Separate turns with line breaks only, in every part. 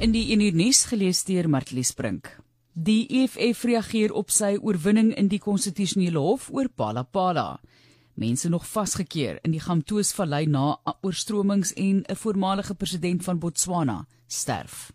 In die 1 uur nuus gelees deur Martlies Brink. Die EFF reageer op sy oorwinning in die konstitusionele hof oor Palapala. Mense nog vasgekeer in die Gamtoos-vallei na oorstromings en 'n voormalige president van Botswana sterf.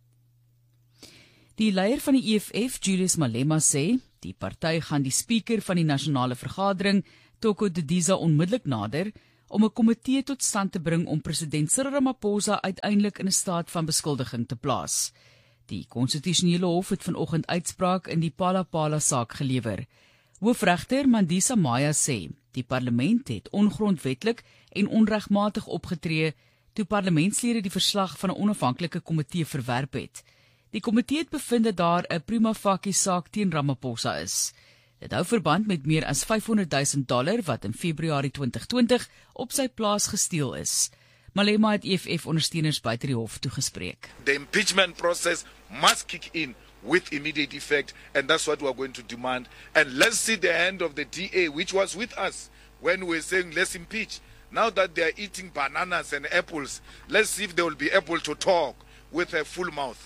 Die leier van die EFF, Julius Malema, sê die party gaan die spreker van die nasionale vergadering, Toko Didiza, onmiddellik nader om 'n komitee tot stand te bring om president Cyril Ramaphosa uiteindelik in 'n staat van beskuldiging te plaas. Die konstitusionele hof het vanoggend uitspraak in die Palapala saak gelewer. Hoofregter Mandisa Maya sê die parlement het ongrondwetlik en onregmatig opgetree toe parlementslede die verslag van 'n onafhanklike komitee verwerp het. Die komitee het bevind dat daar 'n prima facie saak teen Ramaphosa is. Dit hou verband met meer as $500,000 wat in Februarie 2020 op sy plaas gesteel is. Malema het EFF-ondersteuners buite die hof toegespreek.
The impeachment process must kick in with immediate effect, and that's what we are going to demand. And let's see the hand of the DA, which was with us when we were saying let's impeach. Now that they are eating bananas and apples, let's see if they will be able to talk with a full mouth.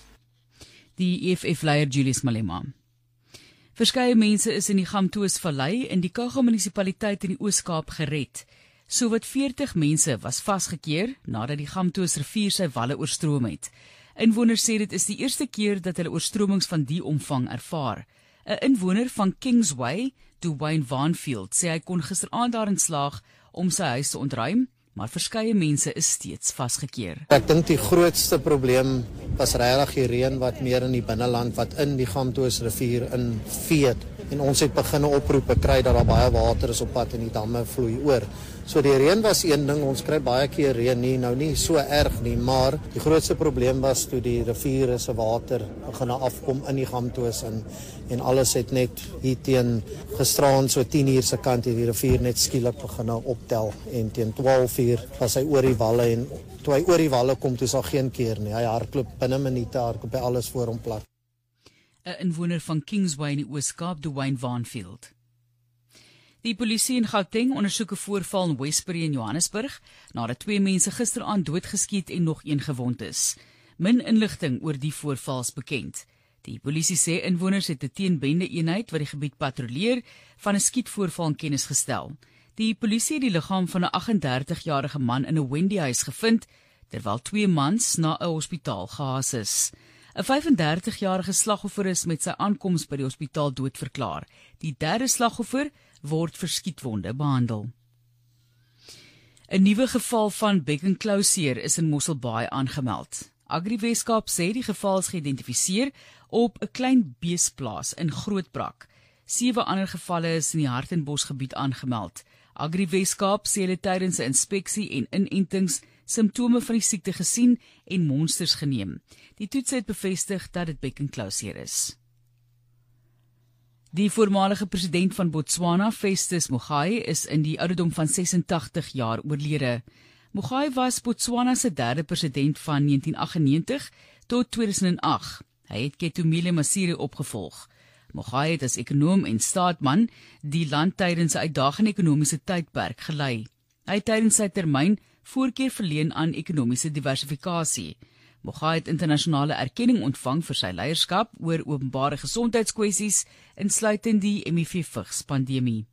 Die EFF-leier Julius Malema. Verskeie mense is in die Gamtoos-vallei in die Kaga munisipaliteit in die Oos-Kaap gered. Sowat 40 mense was vasgekeer nadat die Gamtoos rivier sy walle oorstroom het. Inwoners sê dit is die eerste keer dat hulle oorstromings van die omvang ervaar. 'n Inwoner van Kingsway, Dwayne Vanfield, sê hy kon gisteraand daarin slaag om sy huis te ontruim, maar verskeie mense is steeds vasgekeer.
Ek dink die grootste probleem was regtig die reën wat meer in die binneland wat in die Gamtoos rivier invee. En ons het begin oproepe kry dat daar baie water is op pad en die damme vloei oor. So die reën was een ding, ons kry baie keer reën nie so erg nie, maar die grootste probleem was toe die riviere se water begin afkom in die Gamtoos en alles het net hier teen gisteraand so 10:00 se kant het die rivier net skielik begin optel en teen 12:00 was hy oor die walle en toe hy oor die walle kom toe is daar geen keer nie. Hy hardloop binne minute hardloop hy alles voor hom plat.
'n Inwoner van Kingsway in die Oos-Kaap, Dwayne Vanfield. Die polisie in Gauteng ondersoek 'n voorval in Westbury in Johannesburg, nadat 2 mense gisteraand doodgeskiet en nog 1 gewond is. Min inligting oor die voorval is bekend. Die polisie sê inwoners het 'n teenbende-eenheid wat die gebied patrolleer van 'n skietvoorval in kennis gestel. Die polisie het die liggaam van 'n 38-jarige man in 'n Wendyhuis gevind, terwyl 2 mans na 'n hospitaal gehaas is. 'n 35-jarige slagoffer is met sy aankoms by die hospitaal doodverklaar. Die 3de slagoffer word vir skietwonde behandel. 'n Nuwe geval van bekkenklouseer is in Mosselbaai aangemeld. Agri Weskaap sê die geval is geïdentifiseer op 'n klein beesplaas in Grootbrak. 7 ander gevalle is in die Hartenbos gebied aangemeld. Agri Weskaap sê hulle tydens 'n inspeksie en inentings simptome van die siekte gesien en monsters geneem. Die toets het bevestig dat dit bekkenklouseer is. Die voormalige president van Botswana, Festus Mogae, is in die ouderdom van 86 jaar oorlede. Mogae was Botswana se 3de president van 1998 tot 2008. Hy het Ketumile Masire opgevolg. Mogae het as ekonoom en staatman die land tydens 'n uitdagende ekonomiese tydperk gelei. Hy het tydens sy termyn voorkeur verleen aan ekonomiese diversifikasie. Mogae het internasionale erkenning ontvang vir sy leierskap oor openbare gesondheidskwessies, insluitend die HIV-pandemie.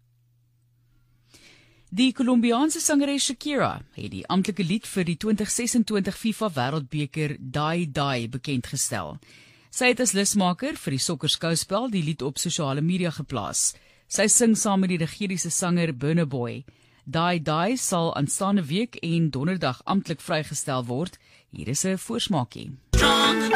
Die Kolumbiaanse sangeres Shakira het die amptelike lied vir die 2026 FIFA Wêreldbeker Die Die bekendgestel. Sy het as lusmaker vir die sokkerskouspel die lied op sosiale media geplaas. Sy sing saam met die Nigeriese sanger Burna Boy. Die Die sal aanstaande week en donderdag amptelik vrygestel word. Hier is 'n voorsmaakie.